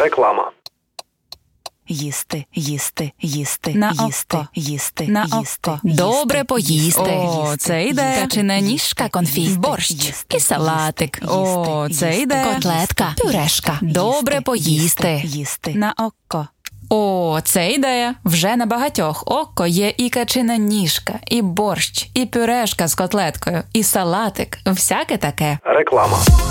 Реклама. Їсти, їсти, їсти, На їсти, око. їсти, На їсти, око. їсти, Добре поїсти. їсти, Це йде. Качана ніжка, конфі, борщ і салатик. Це йде. Котлетка, пюрешка. Добре поїсти. Їсти. На око. Це ідея. Вже на багатьох око є і качина ніжка, і борщ, і пюрешка з котлеткою, і салатик. Всяке таке. Реклама.